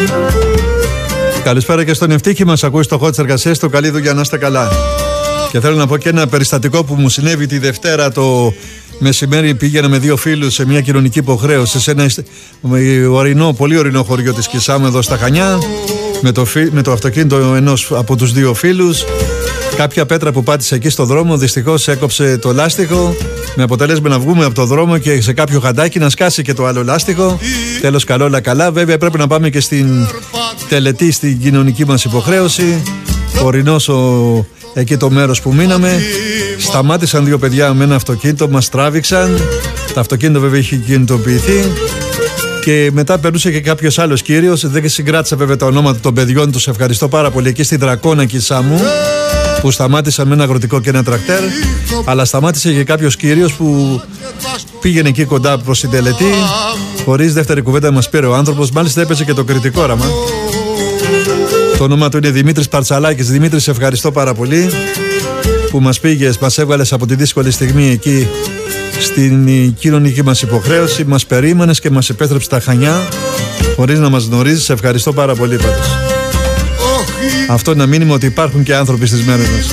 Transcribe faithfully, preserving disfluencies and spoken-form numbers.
Καλησπέρα και στον Ευτύχη, μας ακούει στο χώρο της εργασίας του. Καλή δουλειά, να είστε καλά. Και θέλω να πω και ένα περιστατικό που μου συνέβη τη Δευτέρα το μεσημέρι. Πήγαινα με δύο φίλους σε μια κοινωνική υποχρέωση σε ένα ορεινό, πολύ ορεινό χωριό της Κισάμου εδώ στα Χανιά, με το, με το αυτοκίνητο ενός από τους δύο φίλους. Κάποια πέτρα που πάτησε εκεί στο δρόμο δυστυχώς έκοψε το λάστιχο, με αποτέλεσμα να βγούμε από το δρόμο και σε κάποιο χαντάκι να σκάσει και το άλλο λάστιχο. Τέλος, καλό όλα καλά. Βέβαια πρέπει να πάμε και στην τελετή, στην κοινωνική μας υποχρέωση. Ορεινός ο, εκεί το μέρος που μείναμε. Σταμάτησαν δύο παιδιά με ένα αυτοκίνητο, μας τράβηξαν. Το αυτοκίνητο βέβαια είχε κινητοποιηθεί. Και μετά περνούσε και κάποιος άλλος κύριος. Δεν συγκράτησα βέβαια τα ονόματα των παιδιών τους. Ευχαριστώ πάρα πολύ. Εκεί στη Δρακώνα Κισάμου, που σταμάτησαν με ένα αγροτικό και ένα τρακτέρ. Αλλά σταμάτησε και κάποιος κύριος που πήγαινε εκεί κοντά προς την τελετή. Χωρίς δεύτερη κουβέντα μας πήρε ο άνθρωπος. Μάλιστα έπαιζε και το κριτικό όραμα. Το όνομα του είναι Δημήτρης Παρτσαλάκης. Δημήτρη, σε ευχαριστώ πάρα πολύ που μας πήγες, μας έβγαλες από τη δύσκολη στιγμή εκεί στην κοινωνική μας υποχρέωση. Μας περίμενες και μας επέστρεψε τα Χανιά χωρίς να μας γνωρίζεις. Σε ευχαριστώ πάρα πολύ πάντως. Αυτό είναι ένα μήνυμα ότι υπάρχουν και άνθρωποι στις μέρες μας.